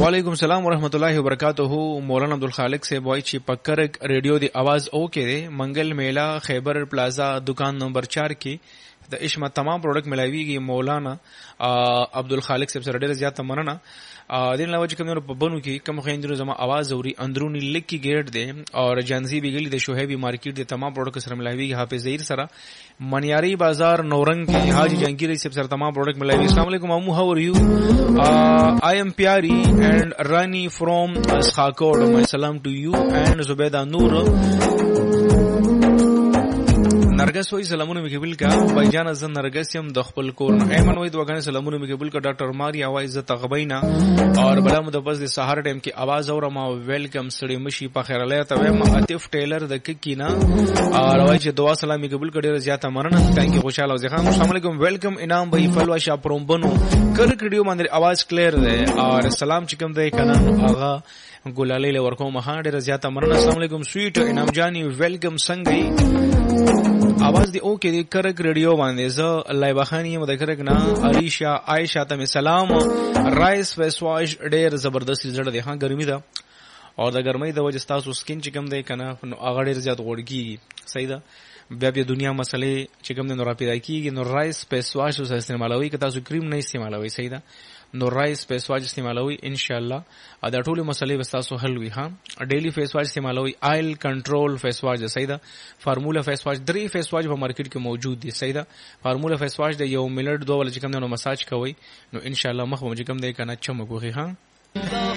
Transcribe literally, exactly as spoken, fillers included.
वालेकुम सलाम व रहमतुल्लाहि व बरकातहू। मौलाना अब्दुल खालिक से बॉय ची पक्कर रेडियो दी आवाज ओके दे मंगल मेला खैबर प्लाजा दुकान नंबर चार की द इश्मा तमाम प्रोडक्ट मिलावीगी मौलाना अब्दुल खालिक से ډېر زیات مننه دین لاوج کوم نو په بنو کې کوم خیندرو زما आवाज اوري اندرونی لیک کی گیټ دی اور جانزی بیګلی د شوهبی مارکیټ دی تمام پروډکټ سره ملاویږي حافظ زهیر سره منیاری بازار نورنګ کې حاجی جنگیری سره تمام پروډکټ ملاویږي. السلام علیکم امو هاو ار یو آئی ایم پیاری اینڈ رانی فرام اسخاکوٹ مائی سلام ٹو یو اینڈ زبیدہ نور نرګس وای سلامونه مې قبول کا بای جان از نرګس يم د خپل کور نه ایمن وای دوغانه سلامونه مې قبول کا ډاکټر ماریا وای ز تغبینا اور بلا مدبس د سحر ټیم کې आवाज اور ما ویلکم سړی مشي په خیر الله ته ما عاطف ټیلر د کینا اور وای چې دعا سلام مې قبول کړي زیاته مننه ثانک یو خوشاله او ځخه السلام علیکم ویلکم انعام بای فلوا شا پروم بنو کله کډیو باندې आवाज کلیر ده اور سلام چکم ده کنه آغا ګلالی له ورکو مخا ډیره زیاته مننه. السلام علیکم سویټ انعام جانی ویلکم څنګه आवाज دی اوکې دی کرک ریډیو باندې زه الله بخانی مذکرک نا علیشا عائشہ ته سلام رائس فیس واش ډیر زبردست زړه دی ها ګرمي ده او د ګرمۍ د وجه تاسو سکین چې کم دی کنه نو هغه ډیر زیات غوړ کیږي صحیح ده بیا بیا دنیا مسلې چې کم دی نو را پیدا کیږي نو رائس فیس واش اوس استعمالوي که تاسو کریم نه استعمالوي صحیح ده نو رائس فیس واش استعمالوي ان شاء الله دا ټول مسلې به تاسو حل وي ها ډیلی فیس واش استعمالوي آیل کنټرول فیس واش صحیح ده فارمولا فیس واش درې فیس واش په مارکیټ کې موجود دي صحیح ده فارمولا فیس واش د یو ملت دوه ول چې کوم نو مساج کوي نو ان شاء الله مخ به چې کوم دی کنه چمکوږي ها